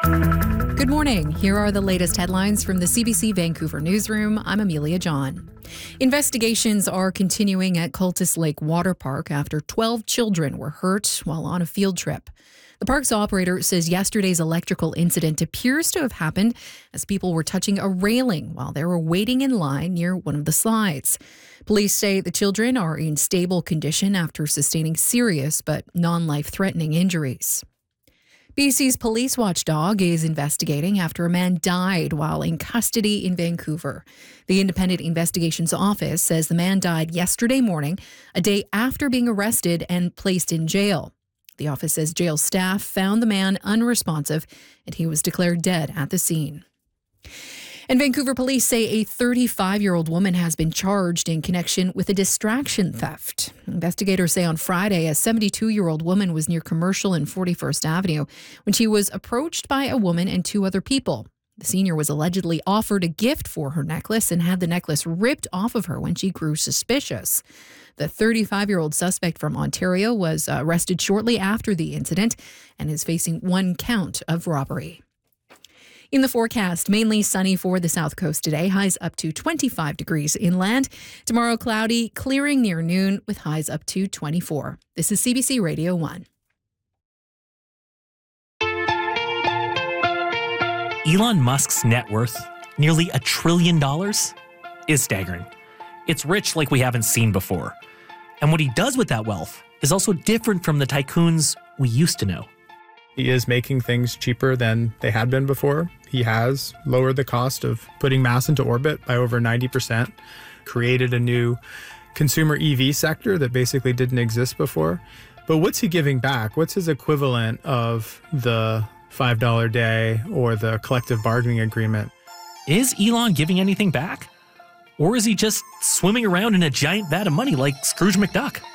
Good morning. Here are the latest headlines from the CBC Vancouver newsroom. I'm Amelia John. Investigations are continuing at Cultus Lake Water Park after 12 children were hurt while on a field trip. The park's operator says yesterday's electrical incident appears to have happened as people were touching a railing while they were waiting in line near one of the slides. Police say the children are in stable condition after sustaining serious but non-life-threatening injuries. BC's police watchdog is investigating after a man died while in custody in Vancouver. The Independent Investigations Office says the man died yesterday morning, a day after being arrested and placed in jail. The office says jail staff found the man unresponsive and he was declared dead at the scene. And Vancouver police say a 35-year-old woman has been charged in connection with a distraction theft. Investigators say on Friday, a 72-year-old woman was near Commercial and 41st Avenue when she was approached by a woman and two other people. The senior was allegedly offered a gift for her necklace and had the necklace ripped off of her when she grew suspicious. The 35-year-old suspect from Ontario was arrested shortly after the incident and is facing one count of robbery. In the forecast, mainly sunny for the south coast today, highs up to 25 degrees inland. Tomorrow, cloudy, clearing near noon with highs up to 24. This is CBC Radio 1. Elon Musk's net worth, nearly $1 trillion, is staggering. It's rich like we haven't seen before. And what he does with that wealth is also different from the tycoons we used to know. He is making things cheaper than they had been before. He has lowered the cost of putting mass into orbit by over 90%, created a new consumer EV sector that basically didn't exist before. But what's he giving back? What's his equivalent of the $5 day or the collective bargaining agreement? Is Elon giving anything back? Or is he just swimming around in a giant vat of money like Scrooge McDuck?